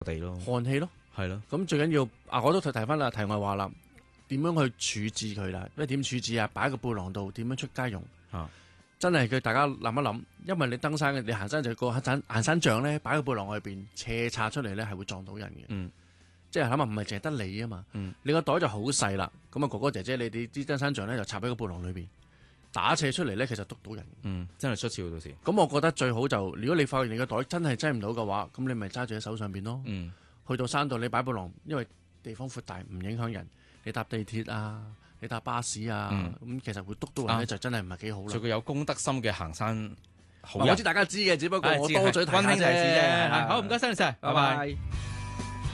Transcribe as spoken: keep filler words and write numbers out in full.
地咯， 寒氣咯， 係咯。 咁最緊要啊，我都提提翻啦，題外話啦，點樣去處置佢啦？因為點處置啊？擺喺個背囊度，點樣出街用？ 啊， 真係佢大家諗一諗，因為你登山嘅，你行山就個行山行山杖咧，擺喺背囊外邊斜插出嚟咧，係會撞到人嘅。 嗯， 即係諗下唔係淨係得你啊嘛。 嗯， 你個袋就好細啦。咁啊，哥哥姐姐，你哋啲登山杖咧就插喺個背囊裏邊，打斜出嚟咧，其實篤到人。 嗯，真係出事到時。 咁我覺得最好就，如果你發現你個袋真係擠唔到嘅話，咁你咪揸住喺手上邊咯。 嗯， 去到山度你擺背囊，因為地方闊大，唔影響人。你搭地鐵啊，你搭巴士啊，咁、嗯、其實會篤到人咧，就真係唔係幾好啦。 做個有公德心嘅行山好人， 我知大家知嘅，只不過我多嘴提下啫。 溫馨提示啫。好，唔該晒，拜拜。 拜拜。